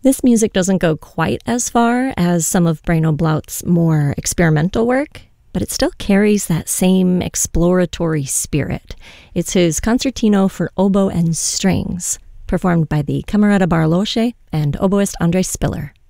This music doesn't go quite as far as some of Bruno Blaut's more experimental work, but it still carries that same exploratory spirit. It's his concertino for oboe and strings, performed by the Camerata Barlosche and oboist André Spiller.